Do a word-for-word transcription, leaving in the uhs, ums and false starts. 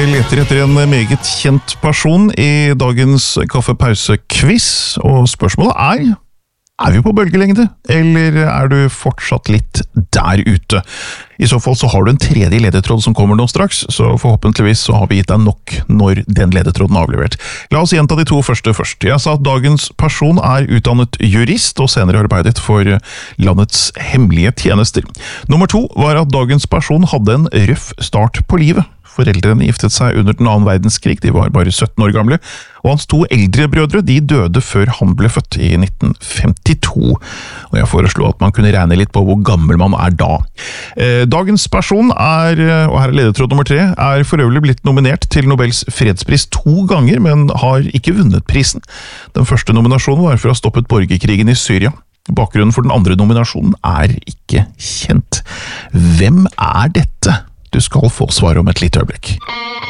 leter etter en meget kjent person i dagens kaffepause-quiz, og spørsmålet er, er vi på bølgelengde, eller er du fortsatt litt der ute? I så fall så har du en tredje ledetråd som kommer nå straks, så forhåpentligvis så har vi gitt deg nok når den ledetråden er avlevert. La oss gjenta de to første først. Jeg sa at dagens person er utdannet jurist, og senere arbeidet for landets hemmelige tjenester. Nummer to var at dagens person hadde en røff start på livet. Foreldrene giftet seg under den annen verdenskrig, de var bare sytten år gamle, og hans to eldre brødre, de døde før han ble født i nitten femtito. Og jeg foreslo at man kunne regne litt på hvor gammel man er da. Dagens person er, og her er ledetråd nummer tre, er for øvrig blitt nominert til Nobels fredspris to ganger, men har ikke vunnet prisen. Den første nominasjonen var for å ha stoppet borgerkrigen i Syria. Bakgrunnen for den andre nominasjonen er ikke kjent. Hvem er dette? Du skal få svar om et lite øyeblikk.